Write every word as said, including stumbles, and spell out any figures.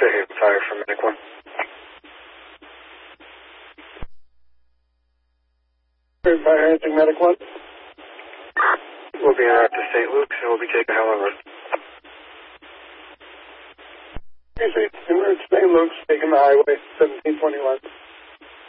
Hey, fire from Medic one. Fire answering Medic one. We'll be on to Saint Luke's and we'll be taking however. Saint Luke's taking the highway, seventeen twenty-one.